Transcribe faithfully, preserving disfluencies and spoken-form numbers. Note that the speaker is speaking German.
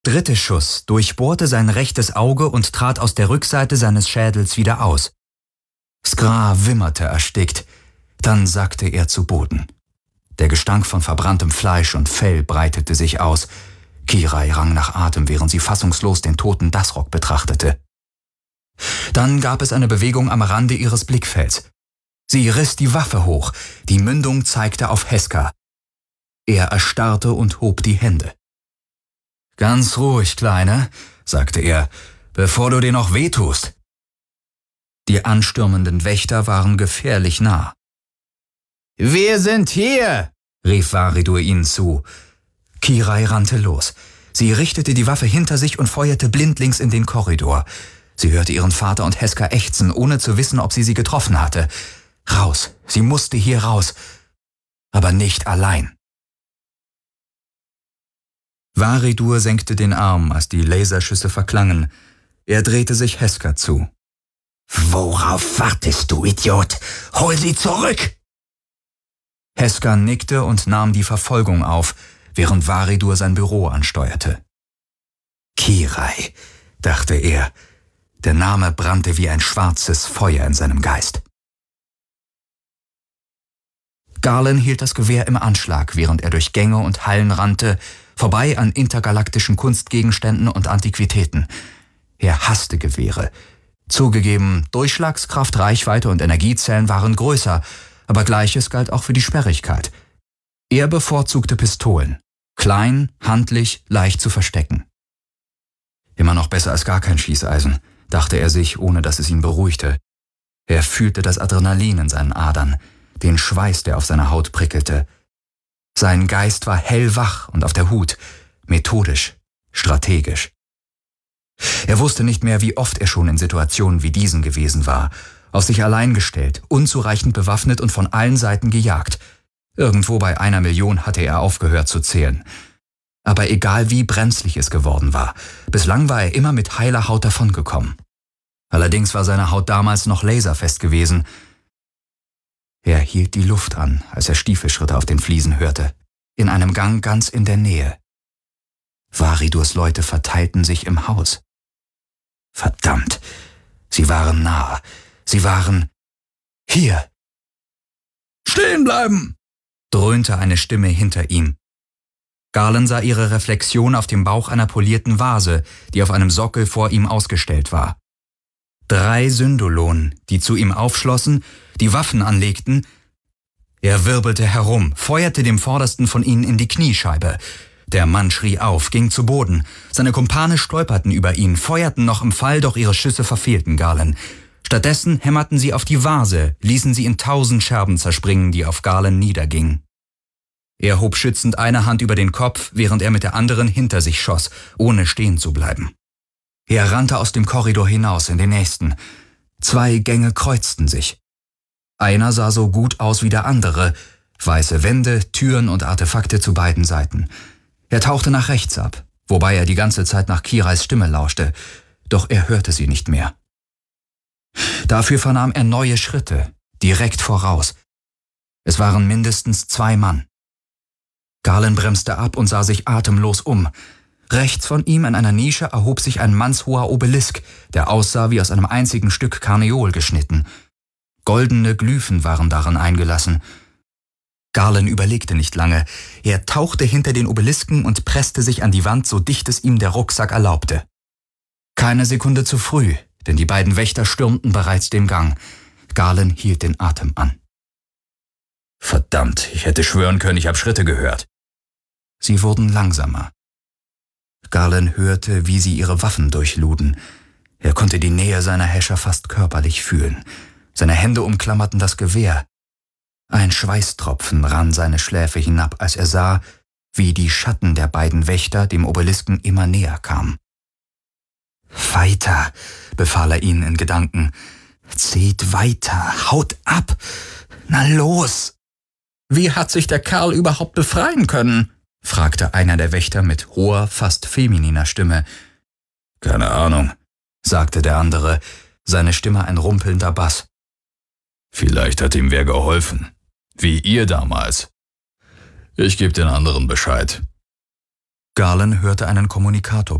dritte Schuss durchbohrte sein rechtes Auge und trat aus der Rückseite seines Schädels wieder aus. Skra wimmerte erstickt, dann sackte er zu Boden. Der Gestank von verbranntem Fleisch und Fell breitete sich aus. Kirai rang nach Atem, während sie fassungslos den toten Dasrock betrachtete. Dann gab es eine Bewegung am Rande ihres Blickfelds. Sie riss die Waffe hoch, die Mündung zeigte auf Heska. Er erstarrte und hob die Hände. »Ganz ruhig, Kleine«, sagte er, »bevor du dir noch wehtust.« Die anstürmenden Wächter waren gefährlich nah. »Wir sind hier«, rief Varidur ihnen zu. Kirai rannte los. Sie richtete die Waffe hinter sich und feuerte blindlings in den Korridor. Sie hörte ihren Vater und Heska ächzen, ohne zu wissen, ob sie sie getroffen hatte. Raus, sie musste hier raus, aber nicht allein. Varidur senkte den Arm, als die Laserschüsse verklangen. Er drehte sich Heska zu. »Worauf wartest du, Idiot? Hol sie zurück!« Heska nickte und nahm die Verfolgung auf, während Varidur sein Büro ansteuerte. »Kirai«, dachte er. Der Name brannte wie ein schwarzes Feuer in seinem Geist. Garland hielt das Gewehr im Anschlag, während er durch Gänge und Hallen rannte, vorbei an intergalaktischen Kunstgegenständen und Antiquitäten. Er hasste Gewehre. Zugegeben, Durchschlagskraft, Reichweite und Energiezellen waren größer, aber Gleiches galt auch für die Sperrigkeit. Er bevorzugte Pistolen. Klein, handlich, leicht zu verstecken. Immer noch besser als gar kein Schießeisen, dachte er sich, ohne dass es ihn beruhigte. Er fühlte das Adrenalin in seinen Adern, den Schweiß, der auf seiner Haut prickelte. Sein Geist war hellwach und auf der Hut, methodisch, strategisch. Er wusste nicht mehr, wie oft er schon in Situationen wie diesen gewesen war, auf sich allein gestellt, unzureichend bewaffnet und von allen Seiten gejagt. Irgendwo bei einer Million hatte er aufgehört zu zählen. Aber egal wie brenzlig es geworden war, bislang war er immer mit heiler Haut davongekommen. Allerdings war seine Haut damals noch laserfest gewesen. Er hielt die Luft an, als er Stiefelschritte auf den Fliesen hörte, in einem Gang ganz in der Nähe. Varidurs Leute verteilten sich im Haus. Verdammt, sie waren nah, sie waren hier. »Stehen bleiben«, dröhnte eine Stimme hinter ihm. Garland sah ihre Reflexion auf dem Bauch einer polierten Vase, die auf einem Sockel vor ihm ausgestellt war. Drei Syndolonen, die zu ihm aufschlossen, die Waffen anlegten. Er wirbelte herum, feuerte dem vordersten von ihnen in die Kniescheibe. Der Mann schrie auf, ging zu Boden. Seine Kumpane stolperten über ihn, feuerten noch im Fall, doch ihre Schüsse verfehlten Garland. Stattdessen hämmerten sie auf die Vase, ließen sie in tausend Scherben zerspringen, die auf Garland niedergingen. Er hob schützend eine Hand über den Kopf, während er mit der anderen hinter sich schoss, ohne stehen zu bleiben. Er rannte aus dem Korridor hinaus in den nächsten. Zwei Gänge kreuzten sich. Einer sah so gut aus wie der andere, weiße Wände, Türen und Artefakte zu beiden Seiten. Er tauchte nach rechts ab, wobei er die ganze Zeit nach Kirais Stimme lauschte, doch er hörte sie nicht mehr. Dafür vernahm er neue Schritte, direkt voraus. Es waren mindestens zwei Mann. Garland bremste ab und sah sich atemlos um. Rechts von ihm in einer Nische erhob sich ein mannshoher Obelisk, der aussah wie aus einem einzigen Stück Karneol geschnitten. Goldene Glyphen waren darin eingelassen. Garland überlegte nicht lange. Er tauchte hinter den Obelisken und presste sich an die Wand, so dicht es ihm der Rucksack erlaubte. Keine Sekunde zu früh, denn die beiden Wächter stürmten bereits den Gang. Garland hielt den Atem an. Verdammt, ich hätte schwören können, ich habe Schritte gehört. Sie wurden langsamer. Garland hörte, wie sie ihre Waffen durchluden. Er konnte die Nähe seiner Häscher fast körperlich fühlen. Seine Hände umklammerten das Gewehr. Ein Schweißtropfen rann seine Schläfe hinab, als er sah, wie die Schatten der beiden Wächter dem Obelisken immer näher kamen. »Weiter«, befahl er ihnen in Gedanken. »Zieht weiter, haut ab, na los!« »Wie hat sich der Kerl überhaupt befreien können?«, fragte einer der Wächter mit hoher, fast femininer Stimme. »Keine Ahnung«, sagte der andere, seine Stimme ein rumpelnder Bass. »Vielleicht hat ihm wer geholfen, wie ihr damals. Ich gebe den anderen Bescheid.« Galen hörte einen Kommunikator